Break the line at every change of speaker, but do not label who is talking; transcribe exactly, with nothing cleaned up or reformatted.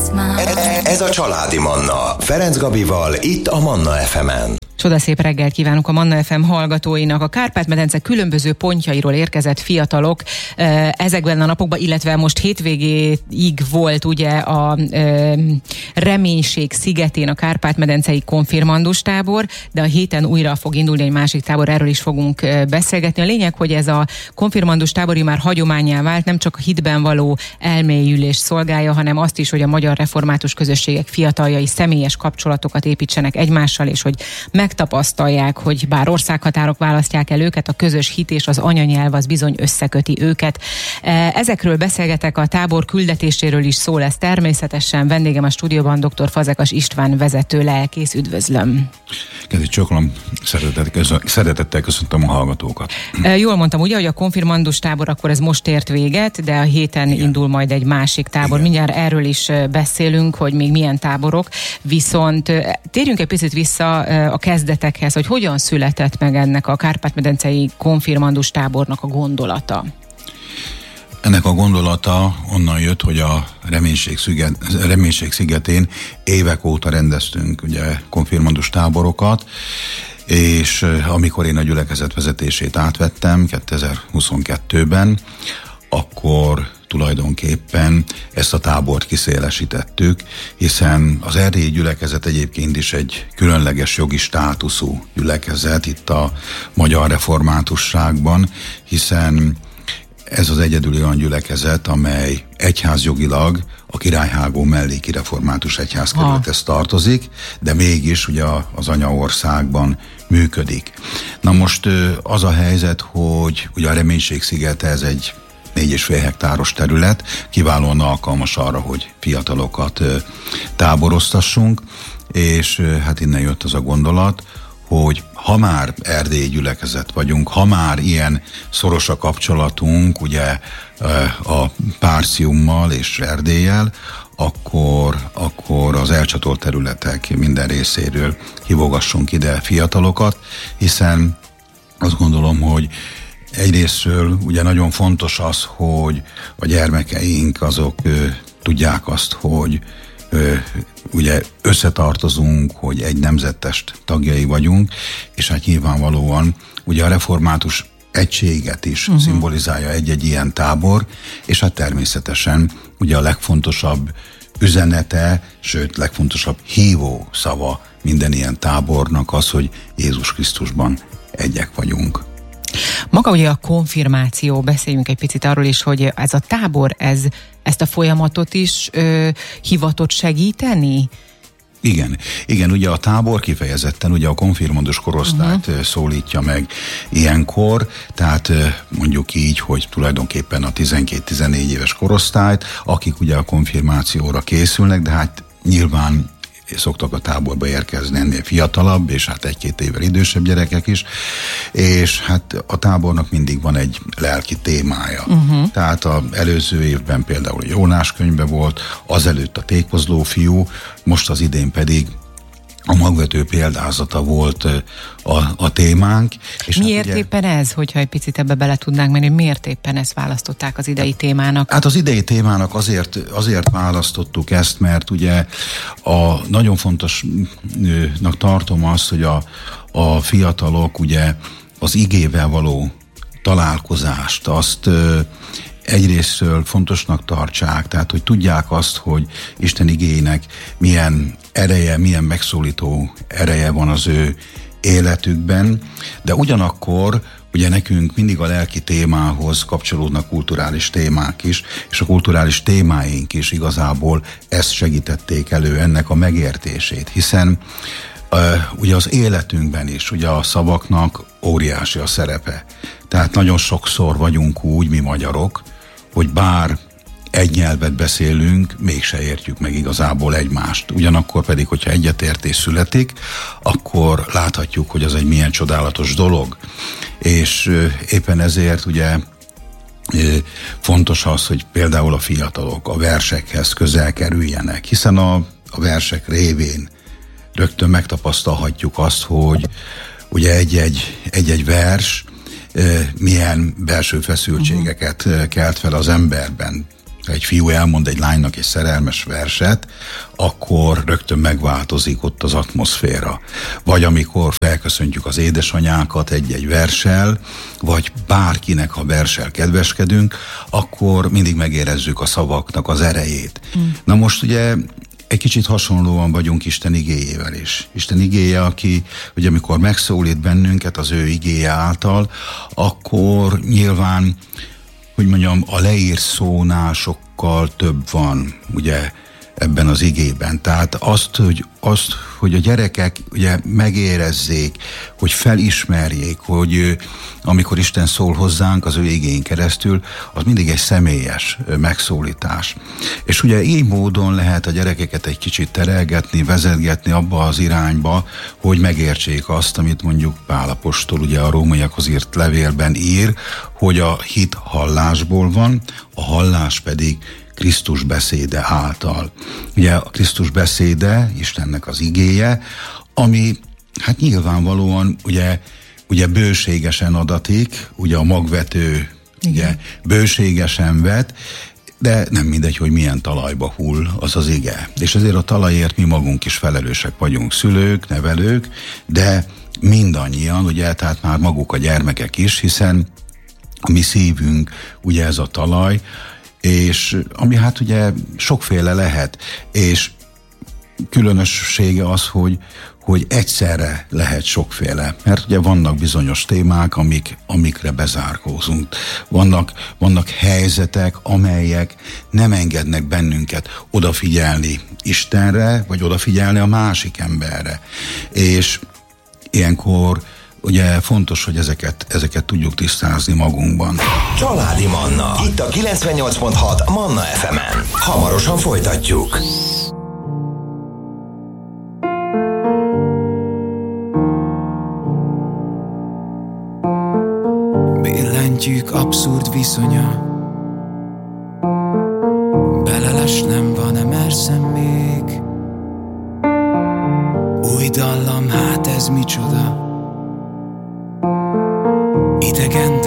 Ez a Családi Manna, Ferenc Gabival, itt a Manna ef emen.
Csodaszép reggelt kívánunk a Manna ef em hallgatóinak. A Kárpát-medence különböző pontjairól érkezett fiatalok ezekben a napokban, illetve most hétvégéig volt ugye a Reménység szigetén a Kárpát-medencei konfirmandus tábor, de a héten újra fog indulni egy másik tábor, erről is fogunk beszélgetni. A lényeg, hogy ez a konfirmandus tábor már hagyománnyá vált, nem csak a hitben való elmélyülés szolgálja, hanem azt is, hogy a magyar református közösségek fiataljai személyes kapcsolatokat építsenek egymással, és hogy megtapasztalják, hogy bár országhatárok választják el őket, a közös hit és az anyanyelv az bizony összeköti őket. Ezekről beszélgetek, a tábor küldetéséről is szó lesz természetesen. Vendégem a stúdióban dr. Fazekas István vezető lelkész. Üdvözlöm!
Kedves csókolom, szeretettel köszöntöm a hallgatókat.
Jól mondtam ugye, hogy a konfirmandus tábor akkor ez most ért véget, de a héten Igen. indul majd egy másik tábor. Igen. Mindjárt erről is beszélünk, hogy még milyen táborok. Viszont térjünk egy picit vissza a kezdetekhez, hogy hogyan született meg ennek a Kárpát-medencei konfirmandus tábornak a gondolata.
Ennek a gondolata onnan jött, hogy a Reménység, sziget, Reménység szigetén évek óta rendeztünk ugye konfirmandus táborokat, és amikor én a gyülekezet vezetését átvettem kétezer-huszonkettőben, akkor tulajdonképpen ezt a tábort kiszélesítettük, hiszen az erdélyi gyülekezet egyébként is egy különleges jogi státuszú gyülekezet itt a magyar reformátusságban, hiszen ez az egyedüli olyan gyülekezet, amely egyházjogilag a Királyhágó melléki református egyházkerülethez tartozik, de mégis ugye az anyaországban működik. Na most az a helyzet, hogy ugye a Reménység szigete ez egy négy és fél hektáros terület, kiválóan alkalmas arra, hogy fiatalokat táboroztassunk, és hát innen jött az a gondolat, hogy ha már erdélyi gyülekezet vagyunk, ha már ilyen szoros a kapcsolatunk ugye a Párciummal és Erdéllyel, akkor, akkor az elcsatolt területek minden részéről hívogassunk ide fiatalokat, hiszen azt gondolom, hogy egyrésztről ugye nagyon fontos az, hogy a gyermekeink azok ö, tudják azt, hogy ö, ugye összetartozunk, hogy egy nemzettest tagjai vagyunk, és hát nyilvánvalóan ugye a református egységet is uh-huh. szimbolizálja egy-egy ilyen tábor, és hát természetesen ugye a legfontosabb üzenete, sőt legfontosabb hívó szava minden ilyen tábornak az, hogy Jézus Krisztusban egyek vagyunk.
Maga ugye a konfirmáció, beszéljünk egy picit arról is, hogy ez a tábor, ez, ezt a folyamatot is ö, hivatott segíteni?
Igen, igen, ugye a tábor kifejezetten ugye a konfirmandus korosztályt uh-huh. szólítja meg ilyenkor, tehát mondjuk így, hogy tulajdonképpen a tizenkét-tizennégy éves korosztályt, akik ugye a konfirmációra készülnek, de hát nyilván szoktak a táborba érkezni ennél fiatalabb, és hát egy-két évvel idősebb gyerekek is, és hát a tábornak mindig van egy lelki témája. Uh-huh. Tehát az előző évben például a Jónás könyve volt, azelőtt a tékozló fiú, most az idén pedig a magvető példázata volt a, a témánk. És
miért
hát ugye,
éppen ez, hogyha egy picit ebbe bele tudnánk menni, miért éppen ezt választották az idei témának?
Hát az idei témának azért, azért választottuk ezt, mert ugye a nagyon fontosnak tartom azt, hogy a, a fiatalok ugye az igével való találkozást, azt egyrésztről fontosnak tartsák, tehát hogy tudják azt, hogy Isten igének milyen ereje, milyen megszólító ereje van az ő életükben, de ugyanakkor ugye nekünk mindig a lelki témához kapcsolódnak kulturális témák is, és a kulturális témáink is igazából ezt segítették elő, ennek a megértését, hiszen uh, ugye az életünkben is ugye a szavaknak óriási a szerepe. Tehát nagyon sokszor vagyunk úgy, mi magyarok, hogy bár egy nyelvet beszélünk, mégse értjük meg igazából egymást. Ugyanakkor pedig, hogyha egyetértés születik, akkor láthatjuk, hogy az egy milyen csodálatos dolog. És éppen ezért ugye fontos az, hogy például a fiatalok a versekhez közel kerüljenek, hiszen a, a versek révén rögtön megtapasztalhatjuk azt, hogy ugye egy-egy, egy-egy vers milyen belső feszültségeket kelt fel az emberben. ha egy fiú elmond egy lánynak egy szerelmes verset, akkor rögtön megváltozik ott az atmoszféra. Vagy amikor felköszöntjük az édesanyákat egy-egy verssel, vagy bárkinek, ha verssel kedveskedünk, akkor mindig megérezzük a szavaknak az erejét. Mm. Na most ugye egy kicsit hasonlóan vagyunk Isten igéjével is. Isten igéje, aki, hogy amikor megszólít bennünket az ő igéje által, akkor nyilván, hogy mondjam, a leírt szónál sokkal több van, ugye, ebben az igében. Tehát azt, hogy, azt, hogy a gyerekek ugye megérezzék, hogy felismerjék, hogy amikor Isten szól hozzánk az ő igén keresztül, az mindig egy személyes megszólítás. És ugye így módon lehet a gyerekeket egy kicsit terelgetni, vezetgetni abba az irányba, hogy megértsék azt, amit mondjuk Pál apostol ugye a rómaiakhoz írt levélben ír, hogy a hit hallásból van, a hallás pedig Krisztus beszéde által. Ugye a Krisztus beszéde, Istennek az igéje, ami hát nyilvánvalóan ugye, ugye bőségesen adatik, ugye a magvető ugye, bőségesen vet, de nem mindegy, hogy milyen talajba hull az az ige. És ezért a talajért mi magunk is felelősek vagyunk, szülők, nevelők, de mindannyian, ugye, tehát már maguk a gyermekek is, hiszen a mi szívünk ugye ez a talaj, és ami hát ugye sokféle lehet, és különössége az, hogy, hogy egyszerre lehet sokféle, mert ugye vannak bizonyos témák, amik, amikre bezárkózunk. Vannak, vannak helyzetek, amelyek nem engednek bennünket odafigyelni Istenre, vagy odafigyelni a másik emberre. És ilyenkor ugye fontos, hogy ezeket, ezeket tudjuk tisztázni magunkban.
Családi Manna. Itt a kilencvennyolc pont hat Manna ef emen. Hamarosan folytatjuk.
Billentyűk abszurd viszonya, belelesnem van-e merszem még? Új dallam, hát ez micsoda? Idegen